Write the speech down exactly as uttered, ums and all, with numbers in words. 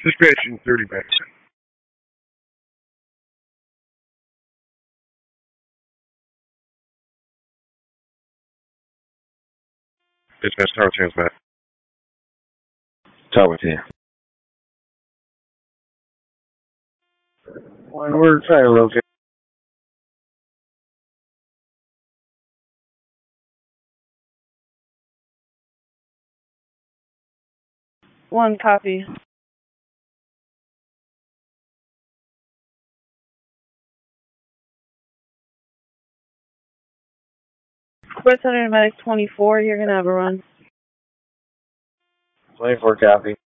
Suspicion thirty back. Dispatch tower transmit. Tower ten. One word trying to locate. One copy. Quest under medic twenty-four, you're gonna have a run. twenty-four copy.